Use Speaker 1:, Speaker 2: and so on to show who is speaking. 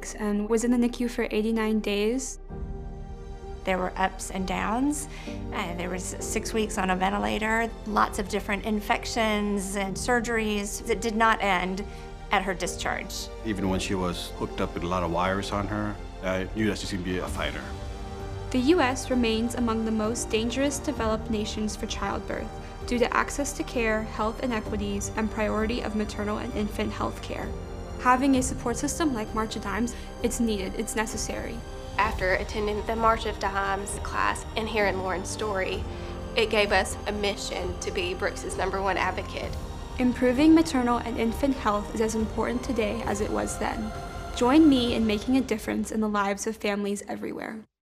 Speaker 1: 6 and was in the NICU for 89 days.
Speaker 2: There were ups and downs. There was 6 weeks on a ventilator, lots of different infections and surgeries that did not end at her discharge.
Speaker 3: Even when she was hooked up with a lot of wires on her, I knew that she's going to be a fighter.
Speaker 1: The U.S. remains among the most dangerous developed nations for childbirth due to access to care, health inequities, and priority of maternal and infant health care. Having a support system like March of Dimes, it's needed, it's necessary.
Speaker 4: After attending the March of Dimes class and hearing Lauren's story, it gave us a mission to be Brooks's #1 advocate.
Speaker 1: Improving maternal and infant health is as important today as it was then. Join me in making a difference in the lives of families everywhere.